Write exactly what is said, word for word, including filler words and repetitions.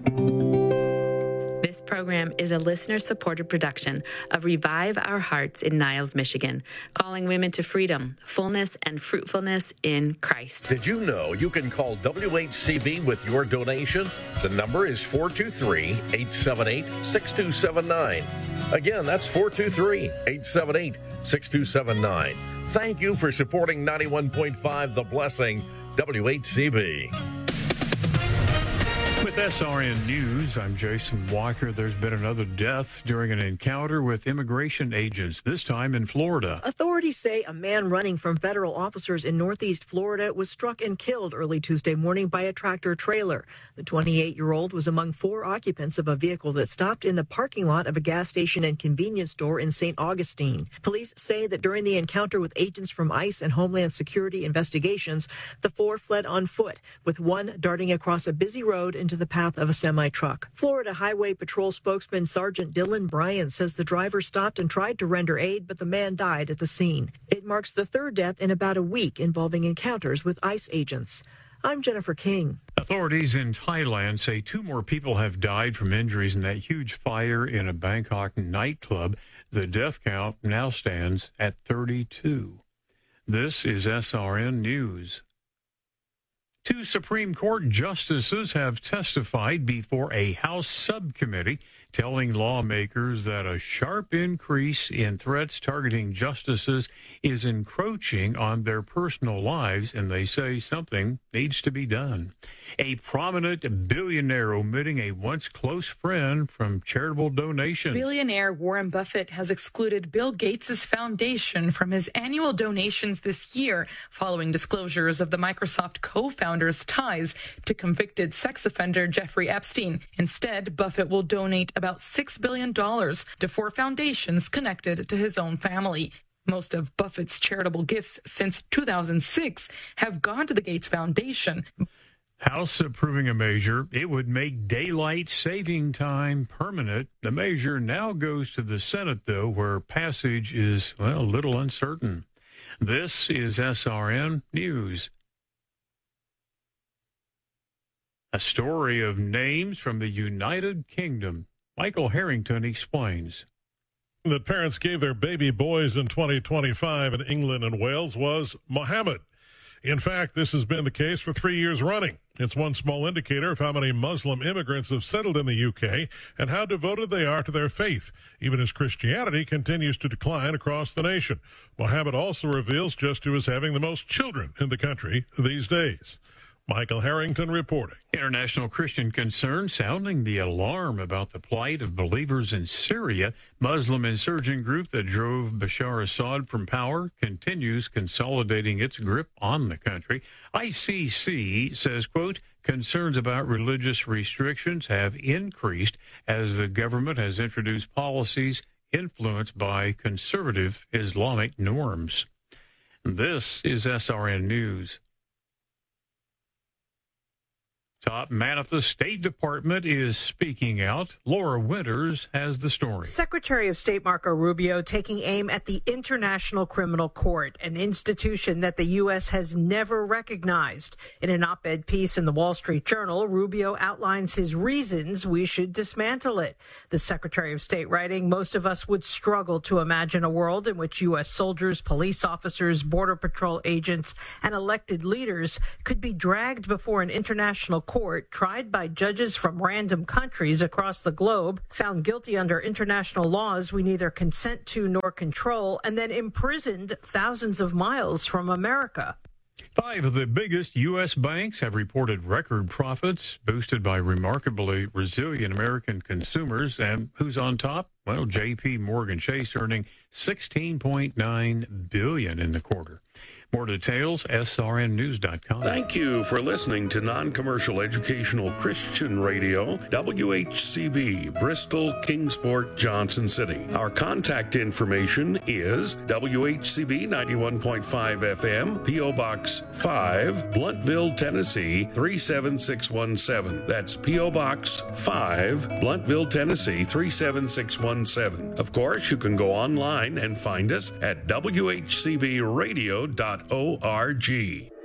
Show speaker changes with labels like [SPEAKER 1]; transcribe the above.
[SPEAKER 1] This program is a listener-supported production of Revive Our Hearts in Niles, Michigan, calling women to freedom, fullness, and fruitfulness in Christ.
[SPEAKER 2] Did you know you can call W H C B with your donation? The number is four two three, eight seven eight, six two seven nine. Again, that's four two three, eight seven eight, six two seven nine. Thank you for supporting ninety-one point five The Blessing, W H C B.
[SPEAKER 3] With S R N News, I'm Jason Walker. There's been another death during an encounter with immigration agents, this time in Florida.
[SPEAKER 4] Authorities say a man running from federal officers in northeast Florida was struck and killed early Tuesday morning by a tractor trailer. The twenty-eight-year-old was among four occupants of a vehicle that stopped in the parking lot of a gas station and convenience store in Saint Augustine. Police say that during the encounter with agents from ICE and Homeland Security investigations, the four fled on foot, with one darting across a busy road into the path of a semi-truck. Florida Highway Patrol spokesman Sergeant Dylan Bryan says the driver stopped and tried to render aid, but the man died at the scene. It marks the third death in about a week involving encounters with ICE agents. I'm Jennifer King.
[SPEAKER 3] Authorities in Thailand say two more people have died from injuries in that huge fire in a Bangkok nightclub. The death count now stands at thirty-two. This is S R N News. Two Supreme Court justices have testified before a House subcommittee telling lawmakers that a sharp increase in threats targeting justices is encroaching on their personal lives, and they say something needs to be done. A prominent billionaire omitting a once close friend from charitable donations.
[SPEAKER 5] Billionaire Warren Buffett has excluded Bill Gates' foundation from his annual donations this year, following disclosures of the Microsoft co-founder's ties to convicted sex offender Jeffrey Epstein. Instead, Buffett will donate about six billion dollars to four foundations connected to his own family. Most of Buffett's charitable gifts since two thousand six have gone to the Gates Foundation.
[SPEAKER 3] House approving a measure. It would make daylight saving time permanent. The measure now goes to the Senate, though, where passage is, well, a little uncertain. This is S R N News. A story of names from the United Kingdom. Michael Harrington explains.
[SPEAKER 6] The parents gave their baby boys in twenty twenty-five in England and Wales was Mohammed. In fact, this has been the case for three years running. It's one small indicator of how many Muslim immigrants have settled in the U K and how devoted they are to their faith, even as Christianity continues to decline across the nation. Mohammed also reveals just who is having the most children in the country these days. Michael Harrington reporting.
[SPEAKER 3] International Christian concern sounding the alarm about the plight of believers in Syria. Muslim insurgent group that drove Bashar Assad from power continues consolidating its grip on the country. I C C says, quote, concerns about religious restrictions have increased as the government has introduced policies influenced by conservative Islamic norms. This is S R N News. Top man at the State Department is speaking out. Laura Winters has the story.
[SPEAKER 7] Secretary of State Marco Rubio taking aim at the International Criminal Court, an institution that the U S has never recognized. In an op-ed piece in the Wall Street Journal, Rubio outlines his reasons we should dismantle it. The Secretary of State writing, most of us would struggle to imagine a world in which U S soldiers, police officers, Border Patrol agents, and elected leaders could be dragged before an international court Court, tried by judges from random countries across the globe, found guilty under international laws we neither consent to nor control, and then imprisoned thousands of miles from America.
[SPEAKER 3] Five of the biggest U S banks have reported record profits, boosted by remarkably resilient American consumers. And who's on top? Well, J P Morgan Chase earning sixteen point nine billion dollars in the quarter. More details, S R N news dot com.
[SPEAKER 8] Thank you for listening to Non-Commercial Educational Christian Radio, W H C B, Bristol, Kingsport, Johnson City. Our contact information is W H C B ninety-one point five F M, P O Box five, Blunt-Ville, Tennessee three seven six one seven. That's P O Box five, Blunt-Ville, Tennessee three seven six one seven. Of course, you can go online and find us at W H C B radio dot org.